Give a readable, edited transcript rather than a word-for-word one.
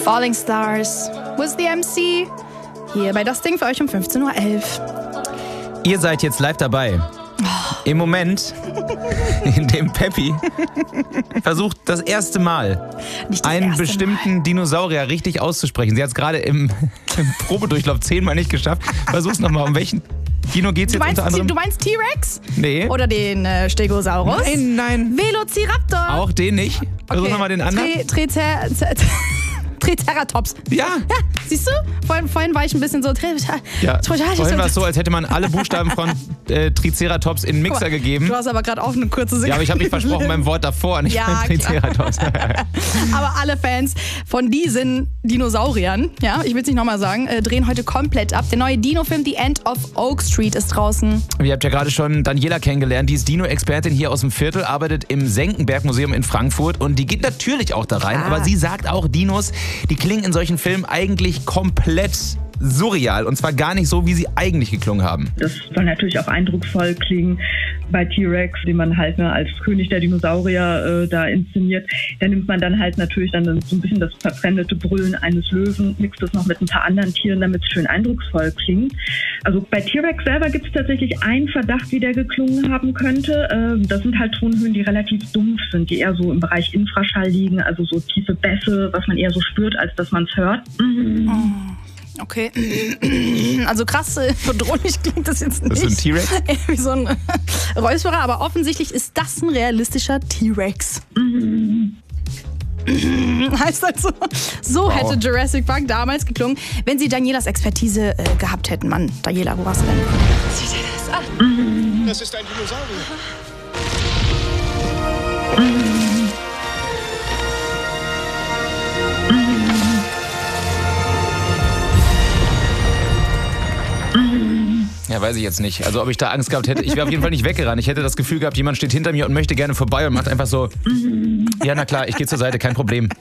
Falling Stars with the MC. Hier bei Das Ding für euch um 15.11 Uhr. Ihr seid jetzt live dabei. Im Moment, in dem Peppi versucht das erste Mal einen bestimmten Dinosaurier richtig auszusprechen. Sie hat es gerade im Probedurchlauf 10-mal nicht geschafft. Versuch's nochmal. Um welchen Dino geht's jetzt unter anderem? Du meinst T-Rex? Nee. Oder den Stegosaurus? Nein. Velociraptor. Auch den nicht. Versuch nochmal den anderen. Triceratops. Ja, siehst du? Vorhin war ich ein bisschen so... vorhin war es so, als hätte man alle Buchstaben von Triceratops in den Mixer gegeben. Du hast aber gerade auch eine kurze Sekunde. Ja, aber ich habe mich versprochen beim Wort davor, nicht beim Triceratops. Aber alle Fans von diesen Dinosauriern, ja, ich will es nicht nochmal sagen, drehen heute komplett ab. Der neue Dino-Film The End of Oak Street ist draußen. Ihr habt ja gerade schon Daniela kennengelernt, die ist Dino-Expertin hier aus dem Viertel, arbeitet im Senckenberg-Museum in Frankfurt und die geht natürlich auch da rein, aber sie sagt auch, Dinos, die klingen in solchen Filmen eigentlich komplett surreal und zwar gar nicht so, wie sie eigentlich geklungen haben. Das soll natürlich auch eindrucksvoll klingen. Bei T-Rex, den man halt als König der Dinosaurier da inszeniert, da nimmt man dann halt natürlich dann so ein bisschen das verfremdete Brüllen eines Löwen, mixt es noch mit ein paar anderen Tieren, damit es schön eindrucksvoll klingt. Also bei T-Rex selber gibt es tatsächlich einen Verdacht, wie der geklungen haben könnte. Das sind halt Tonhöhen, die relativ dumpf sind, die eher so im Bereich Infraschall liegen, also so tiefe Bässe, was man eher so spürt, als dass man es hört. Okay, also krass bedrohlich klingt das jetzt nicht. Das ist ein T-Rex? Wie so ein Räusperer, aber offensichtlich ist das ein realistischer T-Rex. Heißt also, so hätte Jurassic Park damals geklungen, wenn sie Danielas Expertise gehabt hätten. Mann, Daniela, wo warst du denn? Sieh dir das an. Das ist ein Dinosaurier. Ja, weiß ich jetzt nicht. Also ob ich da Angst gehabt hätte, ich wäre auf jeden Fall nicht weggerannt. Ich hätte das Gefühl gehabt, jemand steht hinter mir und möchte gerne vorbei und macht einfach so, ja na klar, ich gehe zur Seite, kein Problem.